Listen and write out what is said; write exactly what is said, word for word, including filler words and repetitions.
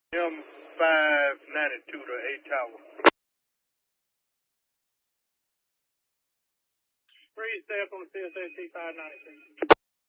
M five ninety-two to eight Tower. Freeze stay up on the C S A T five ninety-two.